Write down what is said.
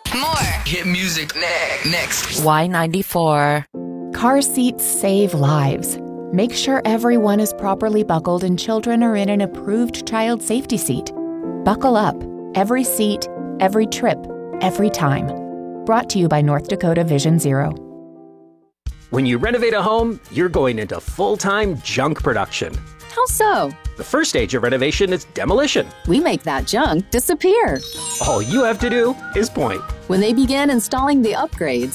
More hit music next. Y94. Car seats save lives. Make sure everyone is properly buckled and children are in an approved child safety seat. Buckle up. Every seat, every trip, every time. Brought to you by North Dakota Vision Zero. When you renovate a home, you're going into full-time junk production. How so? The first stage of renovation is demolition. We make that junk disappear. All you have to do is point. When they begin installing the upgrades,